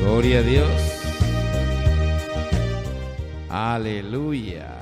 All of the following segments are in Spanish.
Gloria a Dios. Aleluya.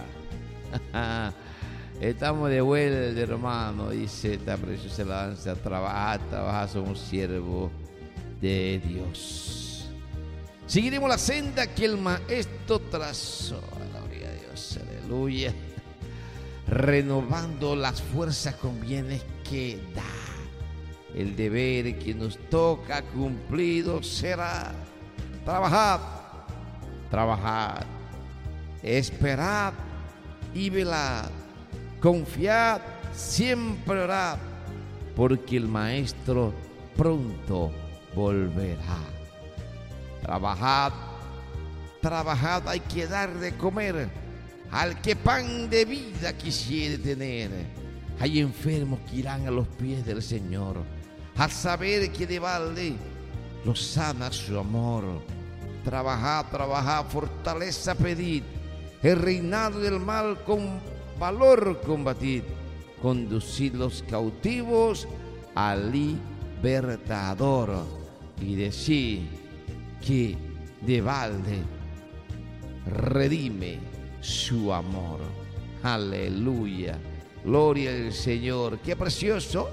Estamos de vuelta, hermano. Dice esta preciosa alabanza: trabaja, somos siervos de Dios. Seguiremos la senda que el Maestro trazó. Gloria a Dios, aleluya. Renovando las fuerzas con bienes que da. El deber que nos toca cumplido será. Trabajad, trabajad, esperad y velad. Confiad, siempre orad, porque el Maestro pronto volverá. Trabajad, trabajad, hay que dar de comer al que pan de vida quisiere tener. Hay enfermos que irán a los pies del Señor, a saber que de balde los sana su amor. Trabajad, trabajad, fortaleza pedid, el reinado del mal con valor combatid, conducid los cautivos al libertador, y decid que de balde redime su amor. Aleluya, gloria al Señor. Qué precioso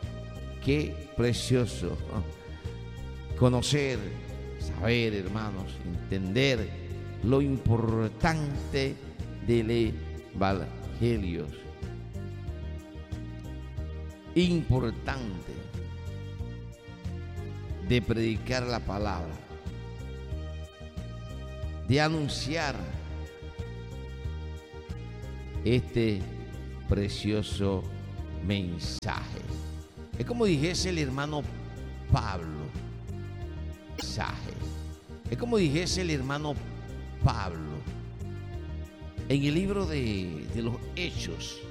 conocer, saber, hermanos, entender lo importante del Evangelio. Importante de predicar la palabra, de anunciar este precioso mensaje. Es como dijese el hermano Pablo. Es como dijese el hermano Pablo en el libro de los Hechos,